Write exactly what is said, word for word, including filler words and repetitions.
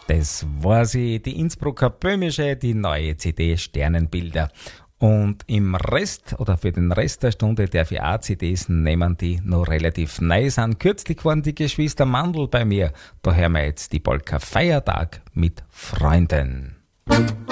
Das war sie, die Innsbrucker Böhmische, die neue C D Sternenbilder. Und im Rest, oder für den Rest der Stunde, darf ich auch C Ds nehmen, die noch relativ neu sind. Kürzlich waren die Geschwister Mandl bei mir. Da hören wir jetzt die Polka Feiertag mit Freunden.